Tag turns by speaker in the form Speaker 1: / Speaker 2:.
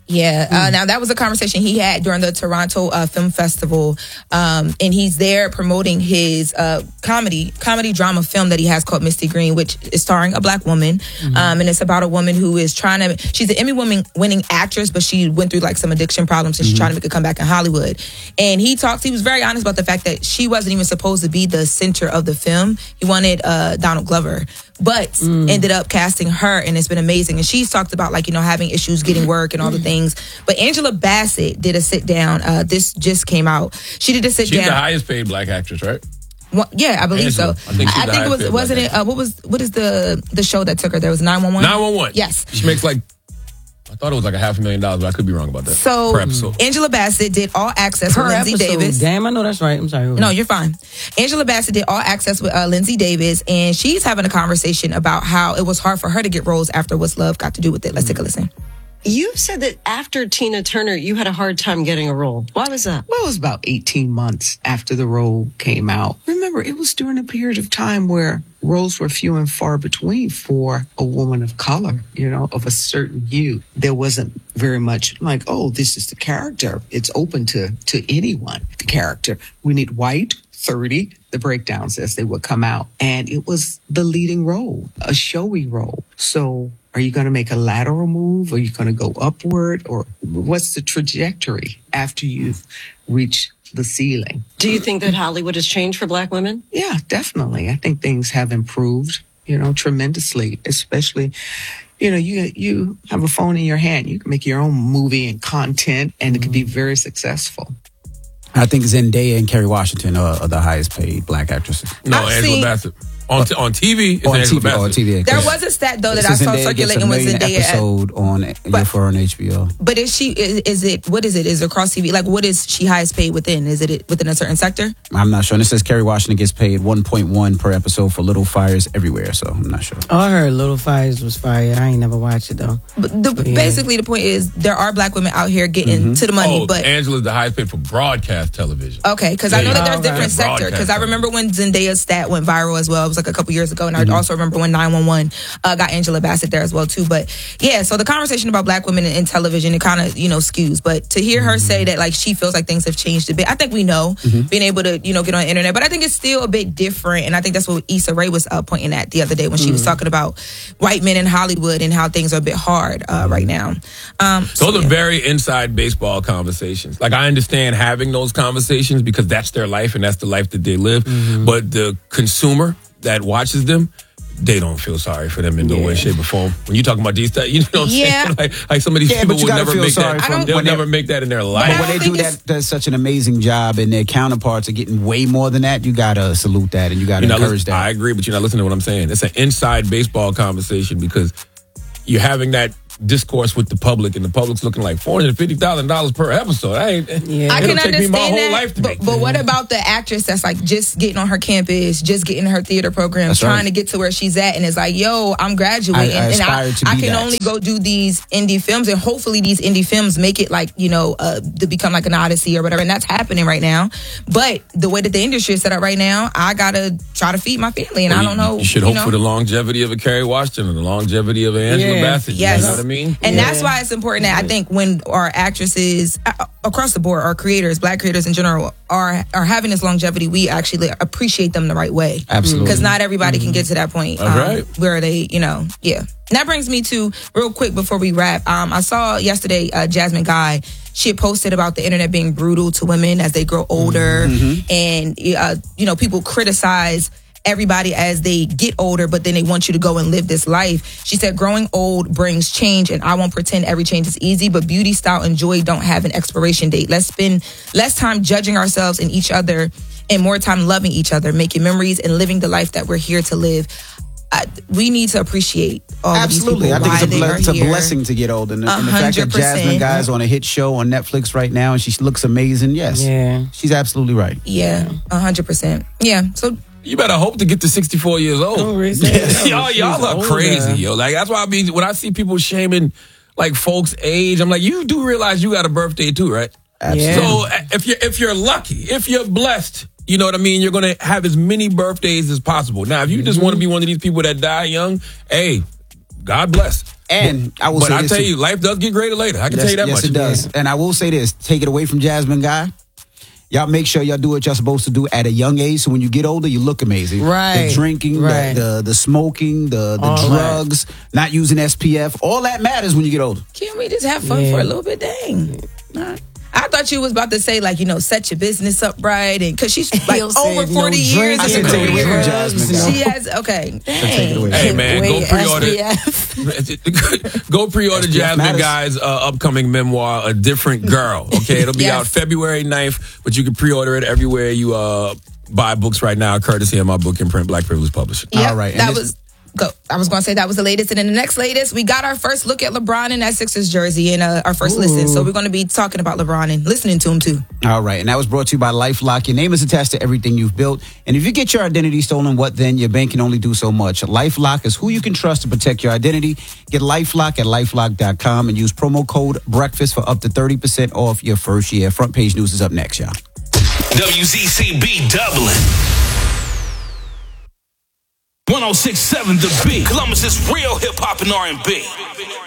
Speaker 1: Yeah, now that was a conversation he had during the Toronto Film Festival, and he's there promoting his comedy drama film that he has called Misty Green, which is starring a black woman, and it's about a woman who is she's an Emmy-winning actress, but she went through like some addiction problems, and she's trying to make a comeback in Hollywood. And he was very honest about the fact that she wasn't even supposed to be the center of the film. He wanted Donald Glover, but ended up casting her, and it's been amazing. And she's talked about like, having issues getting work and all the things. But Angela Bassett did a sit down. This just came out. She did a sit down.
Speaker 2: She's the highest paid black actress, right?
Speaker 1: Well, yeah, I believe
Speaker 2: Angela.
Speaker 1: so.
Speaker 2: I think
Speaker 1: it was. Wasn't it? What is the show that took her there? Was 911?
Speaker 2: 911.
Speaker 1: Yes.
Speaker 2: She makes like, I thought it was like $500,000, but I could be wrong about that.
Speaker 1: So
Speaker 2: per episode.
Speaker 1: Angela Bassett did All Access with Lindsay Davis.
Speaker 3: Damn, I know that's right. I'm sorry.
Speaker 1: No, you're fine. Angela Bassett did All Access with Lindsay Davis, and she's having a conversation about how it was hard for her to get roles after What's Love Got to Do with It. Let's take a listen.
Speaker 4: You said that after Tina Turner, you had a hard time getting a role. Why was that?
Speaker 5: Well, it was about 18 months after the role came out. Remember, it was during a period of time where roles were few and far between for a woman of color, of a certain hue. There wasn't very much like, oh, this is the character. It's open to anyone, the character. We need white, 30, the breakdowns as they would come out. And it was the leading role, a showy role. So are you going to make a lateral move? Are you going to go upward? Or what's the trajectory after you've reached the ceiling?
Speaker 4: Do you think that Hollywood has changed for black women?
Speaker 5: Yeah, definitely. I think things have improved, tremendously, especially, you have a phone in your hand. You can make your own movie and content, and it can be very successful.
Speaker 6: I think Zendaya and Kerry Washington are the highest paid black actresses.
Speaker 2: No, Angela Bassett. On TV,
Speaker 6: on TV.
Speaker 1: There was a stat though that I saw circulating with Zendaya
Speaker 6: episode on HBO.
Speaker 1: But is she? Is it? What is it? Is it across TV? Like, what is she highest paid within? Is it within a certain sector?
Speaker 6: I'm not sure. And it says Kerry Washington gets paid 1.1 per episode for Little Fires Everywhere. So I'm not sure.
Speaker 3: Oh, I heard Little Fires was fire. I ain't never watched it though.
Speaker 1: Basically, the point is there are black women out here getting to the money. But
Speaker 2: Angela's the highest paid for broadcast television.
Speaker 1: Okay, because I know that there's different sectors. Because I remember when Zendaya's stat went viral as well. It was like a couple years ago, and I also remember when 911 got Angela Bassett there as well too. But yeah, so the conversation about black women in television, it kind of skews. But to hear her say that like she feels like things have changed a bit, I think we know being able to get on the internet. But I think it's still a bit different, and I think that's what Issa Rae was pointing at the other day when she was talking about white men in Hollywood and how things are a bit hard right now.
Speaker 2: Those are very inside baseball conversations. Like, I understand having those conversations because that's their life and that's the life that they live. But the consumer that watches them, they don't feel sorry for them in no way, shape, or form. When you're talking about these, what I'm saying? Like some of these people will never make that. They'll never make that in their life.
Speaker 6: When they do that's such an amazing job, and their counterparts are getting way more than that, you gotta salute that and you gotta encourage that.
Speaker 2: I agree, but you're not listening to what I'm saying. It's an inside baseball conversation because you're having that discourse with the public, and the public's looking like $450,000 per episode. I can
Speaker 1: understand
Speaker 2: me my whole
Speaker 1: that,
Speaker 2: life to make.
Speaker 1: But what about the actress that's like just getting on her campus, just getting her theater program, trying to get to where she's at, and it's like, yo, I'm graduating, and I can only go do these indie films, and hopefully these indie films make it like to become like an Odyssey or whatever, and that's happening right now. But the way that the industry is set up right now, I gotta try to feed my family, and I don't know.
Speaker 2: You should hope for the longevity of a Carrie Washington and the longevity of Angela Bassett.
Speaker 1: Yes.
Speaker 2: You know what I mean?
Speaker 1: And that's why it's important that I think when our actresses across the board, our creators, black creators in general, are having this longevity, we actually appreciate them the right way.
Speaker 6: Absolutely.
Speaker 1: Because not everybody can get to that point where they, And that brings me to, real quick before we wrap, I saw yesterday Jasmine Guy, she had posted about the internet being brutal to women as they grow older. And, people criticize everybody as they get older, but then they want you to go and live this life. She said, growing old brings change, and I won't pretend every change is easy, but beauty, style, and joy don't have an expiration date. Let's spend less time judging ourselves and each other and more time loving each other, making memories, and living the life that we're here to live. We need to appreciate all of these people.
Speaker 6: I think it's a blessing to get old. And the fact that Jasmine Guy is on a hit show on Netflix right now and she looks amazing, she's absolutely right.
Speaker 1: Yeah, 100%. Yeah, so
Speaker 2: you better hope to get to 64 years old. Y'all are crazy, yo. Like, that's why when I see people shaming like folks' age, I'm like, you do realize you got a birthday too, right?
Speaker 6: Absolutely.
Speaker 2: So if you're lucky, if you're blessed, you know what I mean, you're gonna have as many birthdays as possible. Now, if you just want to be one of these people that die young, hey, God bless.
Speaker 6: And I will
Speaker 2: but
Speaker 6: say
Speaker 2: I
Speaker 6: this
Speaker 2: tell
Speaker 6: too.
Speaker 2: you, life does get greater later. I can tell you that much.
Speaker 6: Yes, it does. And I will say this: take it away from Jasmine Guy. Y'all make sure y'all do what y'all supposed to do at a young age. So when you get older, you look amazing.
Speaker 3: Right.
Speaker 6: The drinking,
Speaker 3: Right.
Speaker 6: the smoking, the
Speaker 3: All
Speaker 6: drugs, not using SPF. All that matters when you get older.
Speaker 1: Can't we just have fun for a little bit? Dang. Nah. I thought you was about to say, like, set your business up right. And because she's like over 40 years.
Speaker 6: I said take it away from Jasmine.
Speaker 1: She has, okay. Dang.
Speaker 2: Hey, man, go pre-order. Go pre-order
Speaker 6: SPF
Speaker 2: Jasmine
Speaker 6: matters.
Speaker 2: Guy's upcoming memoir, A Different Girl. Okay, it'll be
Speaker 1: Yes.
Speaker 2: out February 9th, but you can pre-order it everywhere you buy books right now, courtesy of my book imprint, Black Privilege Publishing.
Speaker 1: Yep,
Speaker 6: All right. And
Speaker 1: that was. Go. I was going to say that was the latest. And then the next latest, we got our first look at LeBron in that Sixers jersey and our first listen. So we're going to be talking about LeBron and listening to him too.
Speaker 6: All right. And that was brought to you by LifeLock. Your name is attached to everything you've built. And if you get your identity stolen, what then? Your bank can only do so much. LifeLock is who you can trust to protect your identity. Get LifeLock at LifeLock.com and use promo code BREAKFAST for up to 30% off your first year. Front Page News is up next, y'all.
Speaker 7: WZCB Dublin. 106.7 The Beat. Columbus's real hip hop and R&B.